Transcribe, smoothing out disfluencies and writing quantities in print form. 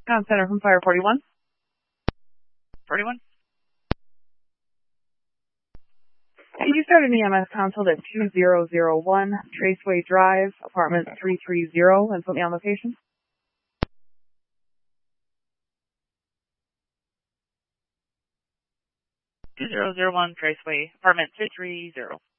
Center from Fire 41. 41. Can you start an EMS consult at 2001 Traceway Drive, apartment 330, and put me on location? 2001 Traceway, apartment 330.